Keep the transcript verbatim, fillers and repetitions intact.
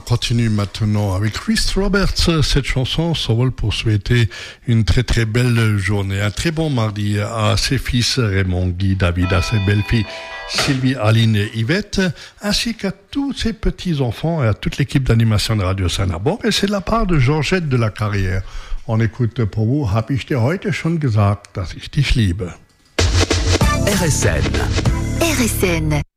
continue maintenant avec Chris Roberts. Cette chanson s'envole pour souhaiter une très très belle journée, un très bon mardi à ses fils Raymond, Guy, David, à ses belles-filles Sylvie, Aline et Yvette, ainsi qu'à tous ses petits-enfants et à toute l'équipe d'animation de Radio Saint-Nabor. Et c'est de la part de Georgette de la Carrière. On écoute pour vous, hab ich dir heute schon gesagt, dass ich dich liebe. R S N. R S N.